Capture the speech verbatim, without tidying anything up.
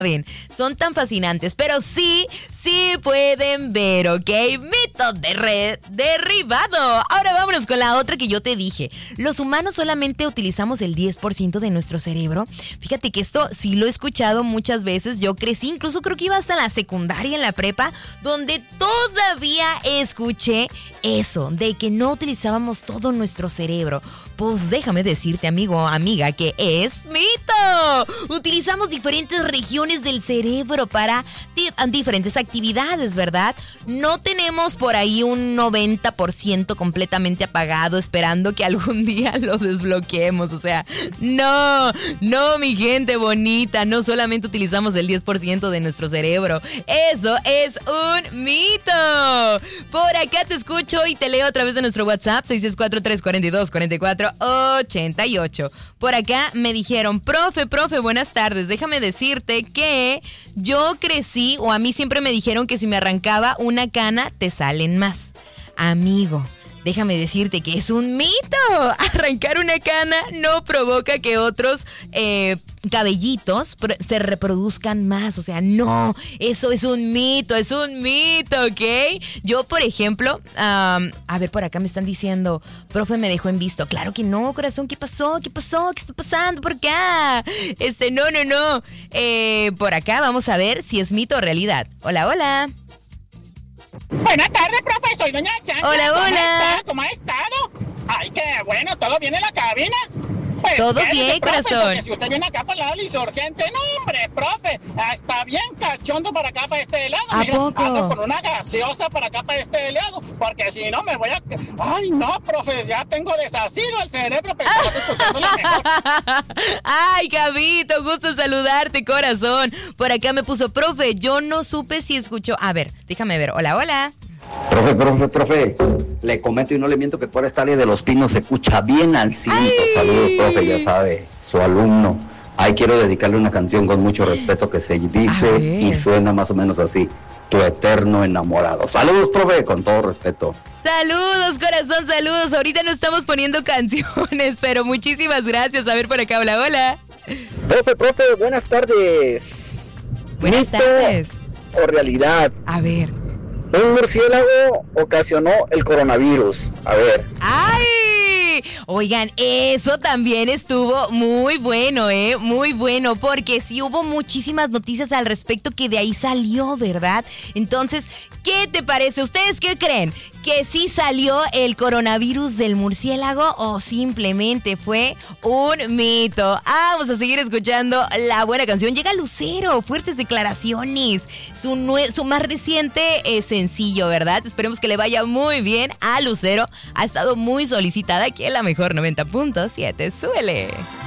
saben, son tan fascinantes, pero sí, sí pueden ver, ¿ok? Mito de red derribado. Ahora vámonos con la otra que yo te dije. Los humanos solamente utilizamos el diez por ciento de nuestro cerebro. Fíjate que esto sí lo he escuchado muchas veces. Yo crecí, incluso creo que iba hasta la secundaria, en la prepa, donde todavía escuché eso, de que no utilizábamos todo nuestro cerebro. Pues déjame decirte, amigo o amiga, que es mito. Utilizamos diferentes regiones del cerebro para di- diferentes actividades, ¿verdad? No tenemos por ahí un noventa por ciento completamente apagado esperando que algún día lo desbloqueemos. O sea, no, no, mi gente bonita, no solamente utilizamos el diez por ciento de nuestro cerebro. Eso es un mito. Por acá te escucho y te leo a través de nuestro WhatsApp seis seis cuatro, tres cuatro dos, cuatro cuatro ocho ocho. Por acá me dijeron, profe, profe, buenas tardes. Déjame decirte que yo crecí, o a mí siempre me dijeron que si me arrancaba una cana, te salen más. Amigo, déjame decirte que es un mito. Arrancar una cana no provoca que otros eh, cabellitos pro- se reproduzcan más. O sea, no, eso es un mito, es un mito, ¿ok? Yo, por ejemplo, um, a ver, por acá me están diciendo, profe, me dejó en visto. Claro que no, corazón, ¿qué pasó? ¿Qué pasó? ¿Qué está pasando por acá? Este, no, no, no. Eh, por acá vamos a ver si es mito o realidad. Hola, hola. Buenas tardes, profe, soy doña Chancla. Hola, ¿Cómo hola. está? ¿Cómo ha estado? Ay, qué bueno, ¿todo bien en la cabina? Pues Todo quédese, bien, profe, corazón. porque si usted viene acá para el lado insurgente, no, hombre, profe, está bien cachondo para acá, para este lado. ¿A Mira, poco? ando con una gaseosa para acá, para este lado, porque si no me voy a... Ay, no, profe, ya tengo deshacido el cerebro, pero estamos escuchándola mejor. Ay, Gabito, gusto saludarte, corazón. Por acá me puso, profe, yo no supe si escuchó. A ver, déjame ver. Hola, hola. Profe, profe, profe, le comento y no le miento que por esta área de Los Pinos se escucha bien al cinto. Ay. Saludos, profe, ya sabe, su alumno. Ay, quiero dedicarle una canción con mucho respeto que se A dice ver. y suena más o menos así. Tu eterno enamorado. Saludos, profe, con todo respeto. Saludos, corazón, saludos. Ahorita no estamos poniendo canciones, pero muchísimas gracias. A ver, por acá, hola, hola. Profe, profe, buenas tardes. Buenas ¿Mito tardes. o realidad? A ver. Un murciélago ocasionó el coronavirus. A ver. ¡Ay! Oigan, eso también estuvo muy bueno, ¿eh? Muy bueno, porque sí hubo muchísimas noticias al respecto que de ahí salió, ¿verdad? Entonces, ¿qué te parece? ¿Ustedes qué creen? ¿Que sí salió el coronavirus del murciélago o simplemente fue un mito? Ah, vamos a seguir escuchando la buena canción. Llega Lucero, fuertes declaraciones. Su, nue- su más reciente eh, sencillo, ¿verdad? Esperemos que le vaya muy bien a Lucero. Ha estado muy solicitada aquí en la mejor noventa punto siete. Suele.